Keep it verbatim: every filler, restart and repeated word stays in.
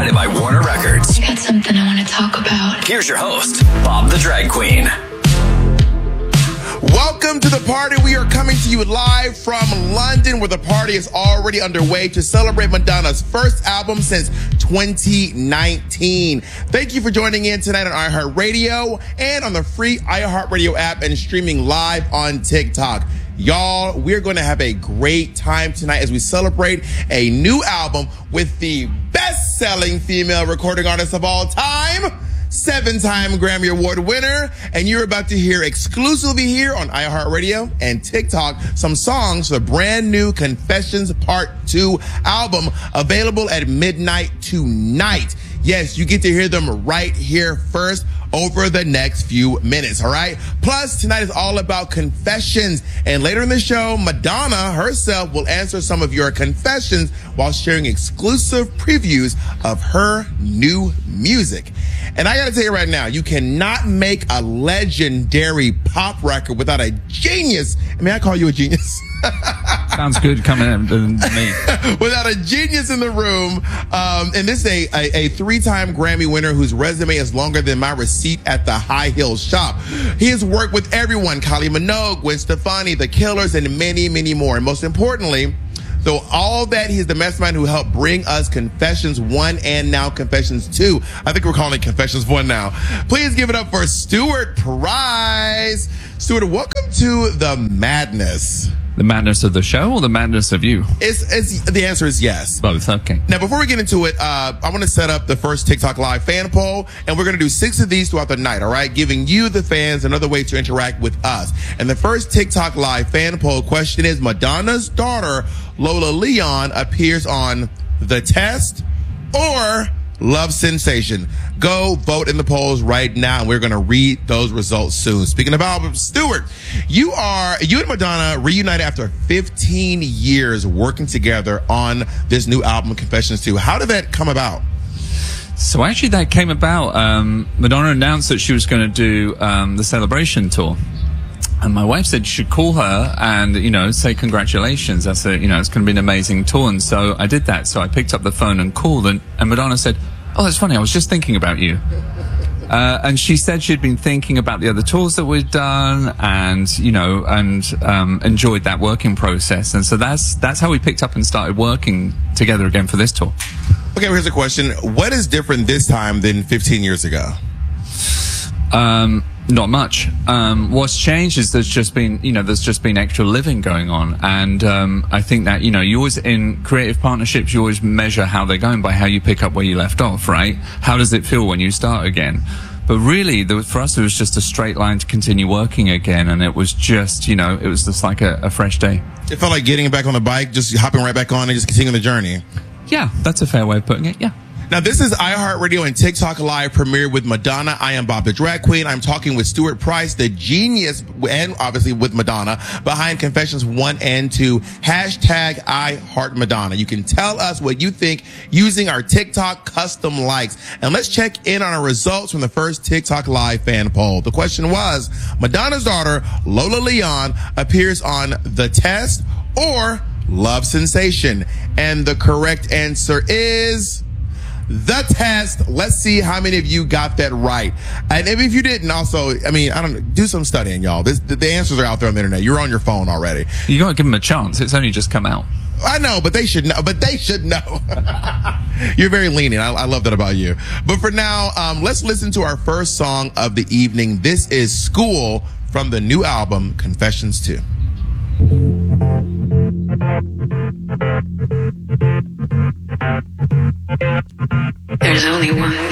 Presented by Warner Records. I got something I want to talk about. Here's your host, Bob the Drag Queen. Welcome to the party. We are coming to you live from London, where the party is already underway to celebrate Madonna's first album since twenty nineteen. Thank you for joining in tonight on iHeartRadio and on the free iHeartRadio app and streaming live on TikTok. Y'all, we're going to have a great time tonight as we celebrate a new album with the best-selling female recording artist of all time, seven-time Grammy Award winner, and you're about to hear exclusively here on iHeartRadio and TikTok some songs for the brand new Confessions Part two album, available at midnight tonight. Yes, you get to hear them right here first over the next few minutes, all right? Plus, tonight is all about confessions. And later in the show, Madonna herself will answer some of your confessions while sharing exclusive previews of her new music. And I gotta tell you right now, you cannot make a legendary pop record without a genius. I mean, I call you a genius. Sounds good coming in to me. Without a genius in the room. Um, and this is a, a, a three-time Grammy winner whose resume is longer than my receipt at the high heel shop. He has worked with everyone: Kylie Minogue, Gwen Stefani, The Killers, and many, many more. And most importantly, though all that, he's the mastermind who helped bring us Confessions one and now Confessions two. I think we're calling it Confessions one now. Please give it up for Stuart Price. Stuart, welcome to the madness. The madness of the show or the madness of you? It's, it's the answer is yes. Both, okay. Now, before we get into it, uh, I want to set up the first TikTok Live fan poll, and we're going to do six of these throughout the night, all right? Giving you, the fans, another way to interact with us. And the first TikTok Live fan poll question is: Madonna's daughter, Lola Leon, appears on The Test or Love Sensation? Go vote in the polls right now, and we're going to read those results soon. Speaking of albums, Stuart, you are you and Madonna reunited after fifteen years working together on this new album, Confessions two. How did that come about? So actually that came about, um, Madonna announced that she was going to do um, the Celebration tour. And my wife said you should call her and, you know, say congratulations. I said, you know, it's going to be an amazing tour. And so I did that. So I picked up the phone and called, and, and Madonna said, oh, that's funny, I was just thinking about you. Uh, and she said she'd been thinking about the other tours that we'd done and, you know, and um, enjoyed that working process. And so that's that's how we picked up and started working together again for this tour. Okay, here's a question. What is different this time than fifteen years ago? Um, not much. Um, what's changed is there's just been, you know, there's just been extra living going on. And, um, I think that, you know, you always, in creative partnerships, you always measure how they're going by how you pick up where you left off, right? How does it feel when you start again? But really, there was, for us, it was just a straight line to continue working again. And it was just, you know, it was just like a, a fresh day. It felt like getting back on the bike, just hopping right back on and just continuing the journey. Yeah, that's a fair way of putting it. Yeah. Now, this is iHeartRadio and TikTok Live premiere with Madonna. I am Bob the Drag Queen. I'm talking with Stuart Price, the genius, and obviously with Madonna, behind Confessions one and two. Hashtag iHeartMadonna. You can tell us what you think using our TikTok custom likes. And let's check in on our results from the first TikTok Live fan poll. The question was: Madonna's daughter, Lola Leon, appears on The Test or Love Sensation? And the correct answer is The Test. Let's see how many of you got that right. And if you didn't, also, I mean, I don't know, do some studying, y'all. This, the, the answers are out there on the internet. You're on your phone already. You got to give them a chance. It's only just come out. I know, but they should know. But they should know. You're very lenient. I, I love that about you. But for now, um, let's listen to our first song of the evening. This is School from the new album, Confessions two. There's only one